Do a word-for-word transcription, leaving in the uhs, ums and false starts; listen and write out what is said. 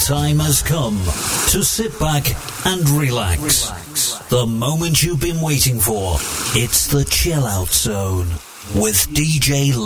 time has come to sit back and relax. The moment you've been waiting for. It's the Chill Out Zone with D J